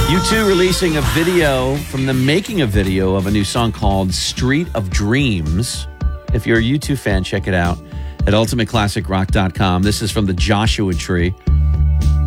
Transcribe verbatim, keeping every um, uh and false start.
U two releasing a video from the making a video of a new song called Street of Dreams. If you're a U two fan, check it out at ultimate classic rock dot com. This is from the Joshua Tree.